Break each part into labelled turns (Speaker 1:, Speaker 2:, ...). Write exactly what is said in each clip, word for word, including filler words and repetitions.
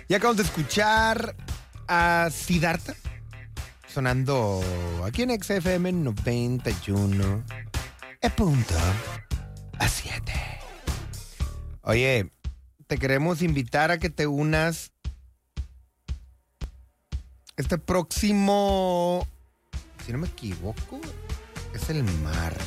Speaker 1: Y acabamos de escuchar a Siddhartha sonando aquí en X F M noventa y uno e punto a siete. Oye, te queremos invitar a que te unas este próximo, si no me equivoco, es el martes.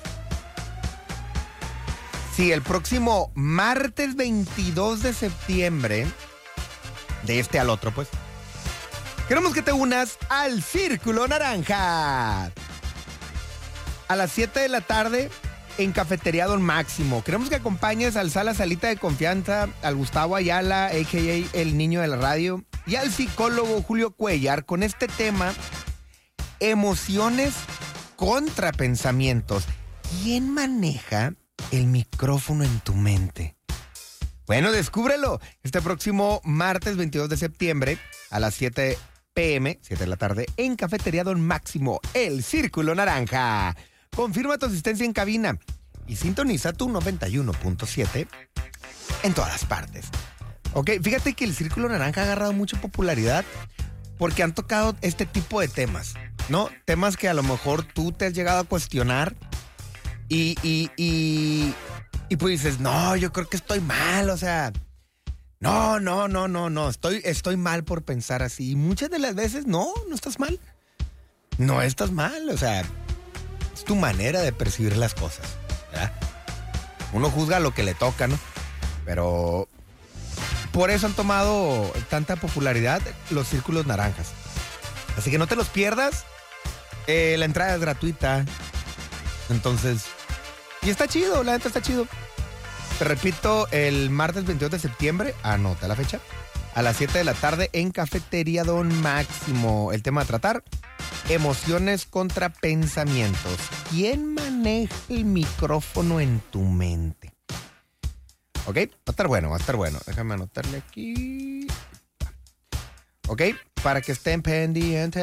Speaker 1: Sí, el próximo martes veintidós de septiembre, de este al otro, pues. Queremos que te unas al Círculo Naranja. A las siete de la tarde en Cafetería Don Máximo. Queremos que acompañes al Sala Salita de Confianza, al Gustavo Ayala, a k a. El Niño de la Radio, y al psicólogo Julio Cuellar con este tema: emociones contra pensamientos. ¿Quién maneja el micrófono en tu mente? Bueno, descúbrelo este próximo martes veintidós de septiembre a las siete p m, siete de la tarde, en Cafetería Don Máximo, el Círculo Naranja. Confirma tu asistencia en cabina y sintoniza tu noventa y uno punto siete en todas partes. Ok, fíjate que el Círculo Naranja ha agarrado mucha popularidad porque han tocado este tipo de temas, ¿no? Temas que a lo mejor tú te has llegado a cuestionar y, y, y, y pues dices, no, yo creo que estoy mal, o sea, no, no, no, no, no, estoy, estoy mal por pensar así. Y muchas de las veces, no, no estás mal. No estás mal, o sea, es tu manera de percibir las cosas, ¿verdad? Uno juzga lo que le toca, ¿no? Pero por eso han tomado tanta popularidad los círculos naranjas. Así que no te los pierdas. Eh, la entrada es gratuita. Entonces, y está chido, la neta está chido. Te repito, el martes veintidós de septiembre, anota la fecha, a las siete de la tarde en Cafetería Don Máximo. El tema a tratar: emociones contra pensamientos. ¿Quién maneja el micrófono en tu mente? Ok, va a estar bueno, va a estar bueno. Déjame anotarle aquí. Ok, para que estén pendientes.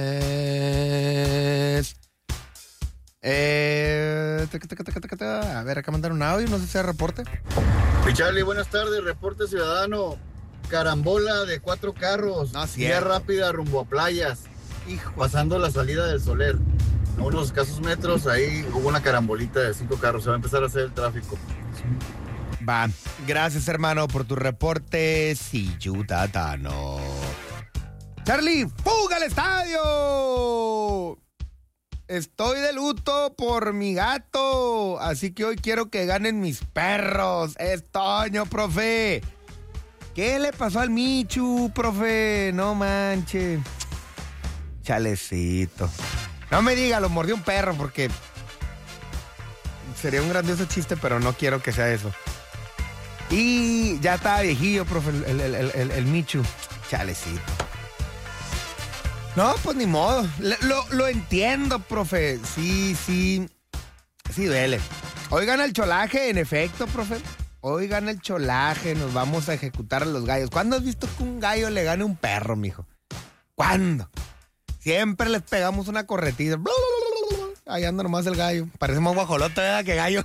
Speaker 1: Eh, a ver, acá mandaron un audio, no sé si sea reporte.
Speaker 2: Hey Charlie, buenas tardes, reporte ciudadano. Carambola de cuatro carros,
Speaker 1: no,
Speaker 2: vía rápida rumbo a playas.
Speaker 1: Hijo.
Speaker 2: Pasando la salida del Soler, a unos escasos metros, ahí hubo una carambolita de cinco carros. Se va a empezar a hacer el tráfico.
Speaker 1: Va, gracias hermano por tu reporte, Ciudadano. Charlie, ¡fuga al estadio! Estoy de luto por mi gato, así que hoy quiero que ganen mis perros. Es Toño, profe. ¿Qué le pasó al Michu, profe? No manche. Chalecito. No me diga, lo mordió un perro, porque sería un grandioso chiste, pero no quiero que sea eso. Y ya estaba viejillo, profe, el, el, el, el, el Michu. Chalecito. No, pues ni modo. Lo, lo entiendo, profe. Sí, sí. Sí duele. Hoy gana el cholaje, en efecto, profe. Hoy gana el cholaje. Nos vamos a ejecutar a los gallos. ¿Cuándo has visto que un gallo le gane a un perro, mijo? ¿Cuándo? Siempre les pegamos una corretita. Ahí anda nomás el gallo. Parece más guajolote, ¿verdad? Que gallo.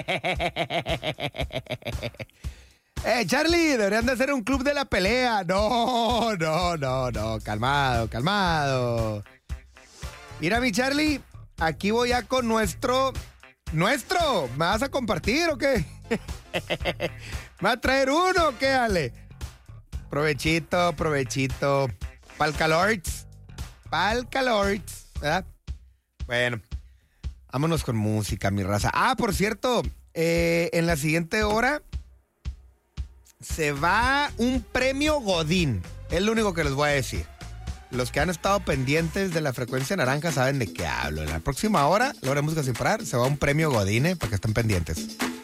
Speaker 1: Eh, Charlie, deberían de hacer un club de la pelea. No, no, no, no. Calmado, calmado. Mira, mi Charlie, aquí voy ya con nuestro... ¿Nuestro? ¿Me vas a compartir o qué? ¿Me va a traer uno o qué, Ale? Provechito, provechito. Pa'l calorts. Pa'l calorts, ¿verdad? Bueno, vámonos con música, mi raza. Ah, por cierto, eh, en la siguiente hora se va un premio Godín. Es lo único que les voy a decir. Los que han estado pendientes de la frecuencia naranja saben de qué hablo. En la próxima hora, la hora de música sin parar, se va un premio Godín, ¿eh? Para que estén pendientes.